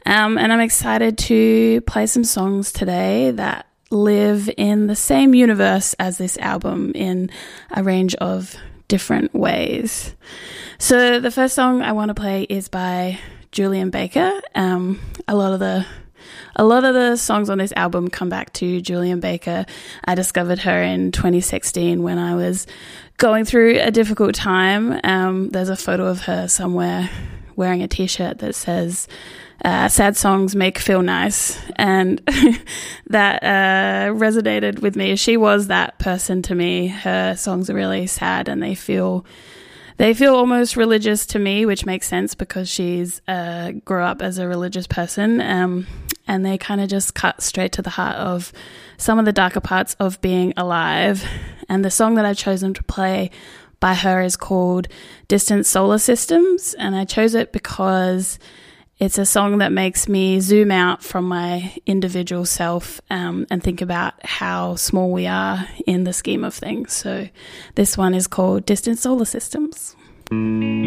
And I'm excited to play some songs today that live in the same universe as this album in a range of different ways. So the first song I want to play is by Julien Baker. A lot of the songs on this album come back to Julien Baker. I discovered her in 2016 when I was going through a difficult time. There's a photo of her somewhere wearing a t-shirt that says sad songs make feel nice, and that resonated with me. She was that person to me. Her songs are really sad and they feel almost religious to me, which makes sense because she's grew up as a religious person, and they kind of just cut straight to the heart of some of the darker parts of being alive. And the song that I've chosen to play by her is called Distant Solar Systems, and I chose it because it's a song that makes me zoom out from my individual self and think about how small we are in the scheme of things. So this one is called Distant Solar Systems.